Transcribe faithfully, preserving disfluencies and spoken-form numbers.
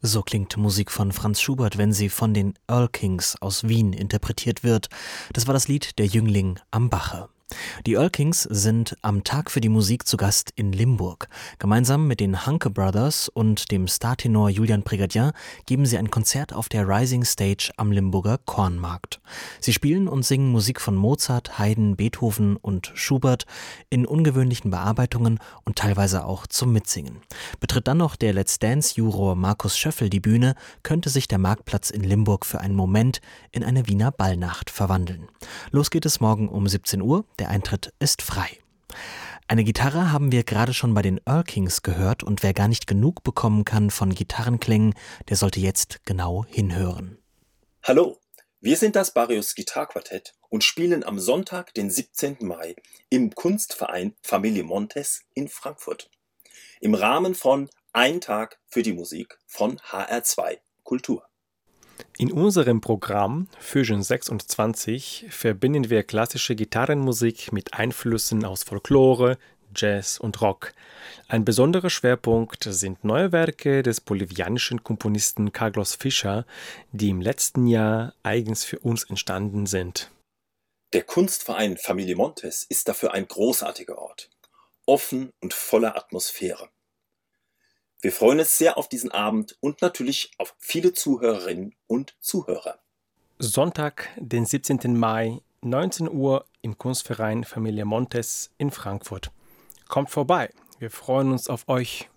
So klingt Musik von Franz Schubert, wenn sie von den Erlkings aus Wien interpretiert wird. Das war das Lied Der Jüngling am Bache. Die Erlkings sind am Tag für die Musik zu Gast in Limburg. Gemeinsam mit den Hanke Brothers und dem Startenor Julian Prégardien geben sie ein Konzert auf der Rising Stage am Limburger Kornmarkt. Sie spielen und singen Musik von Mozart, Haydn, Beethoven und Schubert in ungewöhnlichen Bearbeitungen und teilweise auch zum Mitsingen. Betritt dann noch der Let's Dance-Juror Markus Schöffel die Bühne, könnte sich der Marktplatz in Limburg für einen Moment in eine Wiener Ballnacht verwandeln. Los geht es morgen um siebzehn Uhr. Der Eintritt ist frei. Eine Gitarre haben wir gerade schon bei den Erlkings gehört und wer gar nicht genug bekommen kann von Gitarrenklängen, der sollte jetzt genau hinhören. Hallo, wir sind das Barrios Gitarquartett und spielen am Sonntag, den siebzehnten Mai im Kunstverein Familie Montes in Frankfurt. Im Rahmen von Ein Tag für die Musik von H R zwei Kultur. In unserem Programm Fusion sechsundzwanzig verbinden wir klassische Gitarrenmusik mit Einflüssen aus Folklore, Jazz und Rock. Ein besonderer Schwerpunkt sind neue Werke des bolivianischen Komponisten Carlos Fischer, die im letzten Jahr eigens für uns entstanden sind. Der Kunstverein Familie Montes ist dafür ein großartiger Ort, offen und voller Atmosphäre. Wir freuen uns sehr auf diesen Abend und natürlich auf viele Zuhörerinnen und Zuhörer. Sonntag, den siebzehnten Mai, neunzehn Uhr im Kunstverein Familie Montes in Frankfurt. Kommt vorbei, wir freuen uns auf euch.